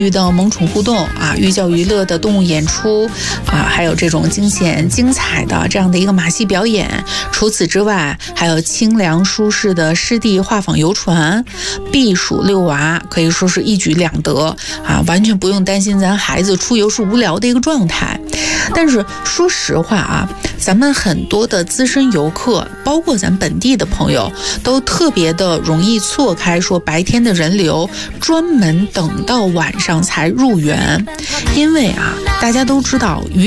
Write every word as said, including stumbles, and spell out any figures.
的萌宠互动啊，寓教于乐的动物演出啊，还有这种惊险精彩的这样的一个马戏表演。除此之外，还有清凉舒适的湿地画舫游船，避暑遛娃可以说是一举两得啊，完全不用担心咱孩子出游是无聊的一个状态。但是说实话啊，咱们很多的资深游客，包括咱本地的朋友，都特别的容易错开说白天的人流，专门等到晚上才入园。因为啊，大家都知道鱼